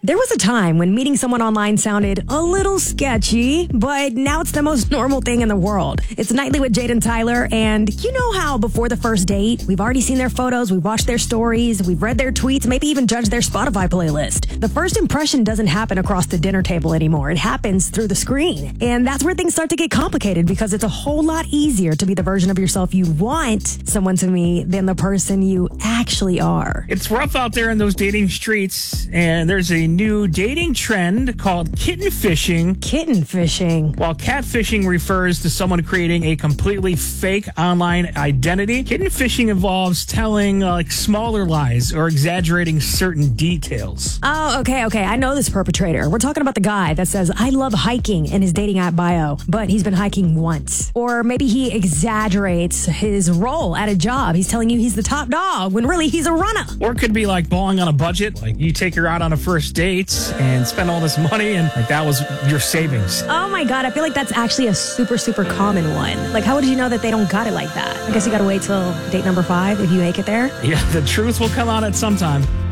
There was a time when meeting someone online sounded a little sketchy, but now it's the most normal thing in the world. It's Nightly with Jade and Tyler, and you know how before the first date, we've already seen their photos, we've watched their stories, we've read their tweets, maybe even judged their Spotify playlist. The first impression doesn't happen across the dinner table anymore. It happens through the screen. And that's where things start to get complicated because it's a whole lot easier to be the version of yourself you want someone to meet than the person you actually are. It's rough out there in those dating streets, and there's a new dating trend called kitten fishing. Kitten fishing. While catfishing refers to someone creating a completely fake online identity, kitten fishing involves telling smaller lies or exaggerating certain details. Oh, okay. I know this perpetrator. We're talking about the guy that says, I love hiking in his dating app bio, but he's been hiking once. Or maybe he exaggerates his role at a job. He's telling you he's the top dog when really he's a runner. Or it could be like balling on a budget. Like you take her out on a first date and spend all this money and that was your savings. Oh my God, I feel like that's actually a super, super common one. Like, how would you know that they don't got it like that? I guess you got to wait till date number 5 if you make it there. Yeah, the truth will come out at some time.